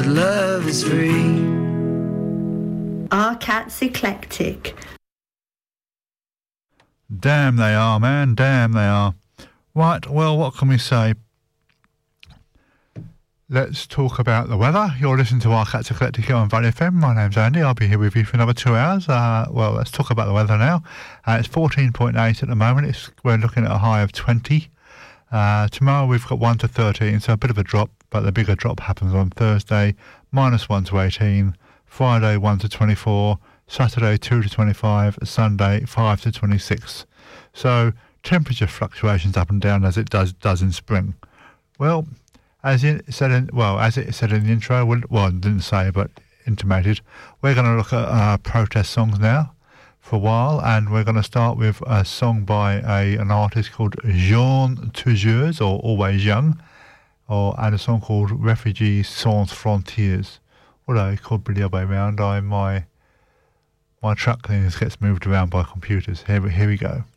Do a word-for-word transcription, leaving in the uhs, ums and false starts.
but love is free. Our cat's eclectic. Damn they are, man, damn they are. Right, well, what can we say? Let's talk about the weather. You're listening to our Cats Eclectic here on Valley F M. My name's Andy. I'll be here with you for another two hours. Uh, well, let's talk about the weather now. Uh, it's fourteen point eight at the moment. It's, we're looking at a high of twenty. Uh, tomorrow we've got one to thirteen, so a bit of a drop, but the bigger drop happens on Thursday, minus one to eighteen. Friday, one to twenty-four. Saturday, two to twenty-five. Sunday, five to twenty-six. So temperature fluctuations up and down as it does does in spring. Well, as it said in well, as it said in the intro, well, well didn't say but intimated, we're going to look at uh, protest songs now for a while, and we're going to start with a song by a an artist called Jean Toujours, or Always Young, or and a song called Refugees Sans Frontières. Although it's called the other way around, I my my truck thing gets moved around by computers. Here we here we go.